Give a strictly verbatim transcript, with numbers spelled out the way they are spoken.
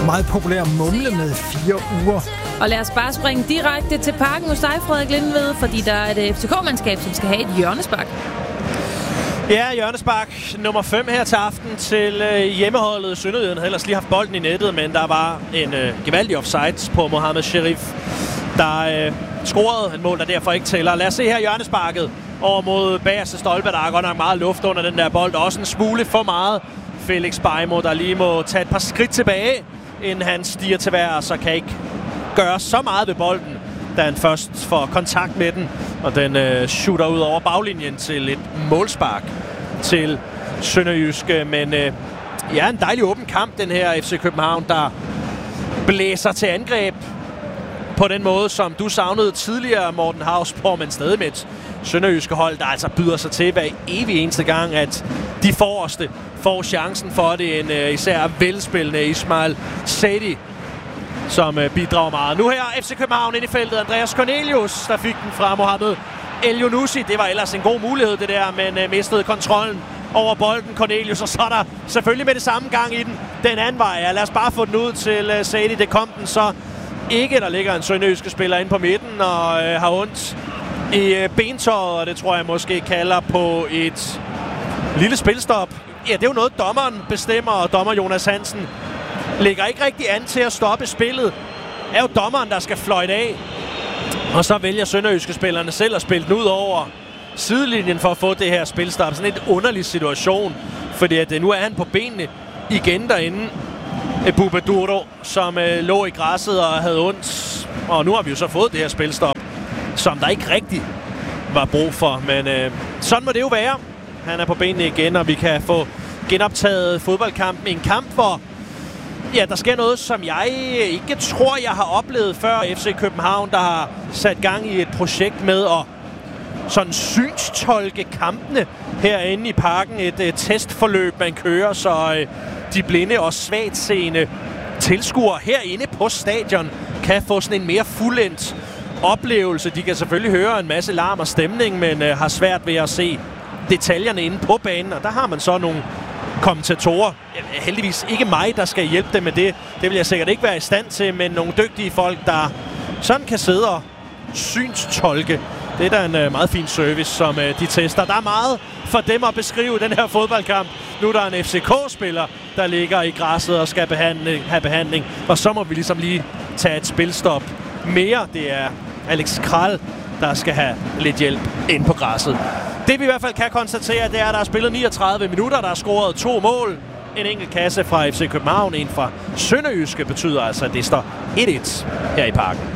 meget populær mumle med fire uger. Og lad os bare springe direkte til parken hos dig, Frederik Lindved, fordi der er et F C K-mandskab, som skal have et hjørnespark. Ja, hjørnespark nummer fem her til aften til øh, hjemmeholdet. Sønderjylland havde ellers lige haft bolden i nettet, men der var en øh, gevaldig offside på Mohamed Sherif, der øh, scorede et mål, der derfor ikke tæller. Lad os se her hjørnesparket over mod bagerste stolpe. Der er godt nok meget luft under den der bold. Også en smule for meget. Felix Beimo, der lige må tage et par skridt tilbage, inden han stiger til vejr, så kan ikke gøre så meget ved bolden, da han først får kontakt med den, og den øh, shooter ud over baglinjen til et målspark til Sønderjyske. Men øh, ja, en dejlig åben kamp, den her F C København, der blæser til angreb på den måde, som du savnede tidligere, Morten Hausborg, men stadig med et Sønderjyske hold, der altså byder sig til hver evig eneste gang, at de forreste får chancen for det. En uh, især velspillende Ismail Sadi, som uh, bidrager meget. Nu her F C København ind i feltet. Andreas Cornelius, der fik den fra Mohamed El-Younousi. Det var ellers en god mulighed, det der, men uh, mistede kontrollen over bolden, Cornelius. Og så er der selvfølgelig med det samme gang i den den anden vej. Ja, lad os bare få den ud til uh, Sadi. Det kom den så ikke. Der ligger en sønderjyske spiller inde på midten og uh, har ondt i uh, bentøjet, og det tror jeg måske kalder på et lille spilstop. Ja, det er jo noget, dommeren bestemmer, og dommer Jonas Hansen lægger ikke rigtig an til at stoppe spillet. Det er jo dommeren, der skal fløjte af. Og så vælger sønderjyske spillerne selv at spille den ud over sidelinjen for at få det her spilstop. Sådan en underlig situation, fordi at, nu er han på benene igen derinde. Bubaduro, som øh, lå i græsset og havde ondt. Og nu har vi jo så fået det her spilstop, som der ikke rigtig var brug for. Men øh, sådan må det jo være. Han er på benene igen, og vi kan få genoptaget fodboldkampen. En kamp, hvor ja, der sker noget, som jeg ikke tror, jeg har oplevet før. F C København, der har sat gang i et projekt med at sådan synstolke kampene herinde i parken. Et, et testforløb, man kører, så øh, de blinde og svagtseende tilskuere herinde på stadion kan få sådan en mere fuldendt oplevelse. De kan selvfølgelig høre en masse larm og stemning, men øh, har svært ved at se detaljerne inde på banen, og der har man så nogle kommentatorer. Heldigvis ikke mig, der skal hjælpe dem med det. Det vil jeg sikkert ikke være i stand til, men nogle dygtige folk, der sådan kan sidde og synstolke. Det er da en uh, meget fin service, som uh, de tester. Der er meget for dem at beskrive den her fodboldkamp. Nu er der en F C K-spiller, der ligger i græsset og skal behandle, have behandling. Og så må vi ligesom lige tage et spilstop mere. Det er Alex Kral, der skal have lidt hjælp ind på græsset. Det vi i hvert fald kan konstatere, det er, at der er spillet niogtredive minutter. Der er scoret to mål. En enkelt kasse fra F C København, en fra Sønderjyske, betyder altså, at det står et et her i parken.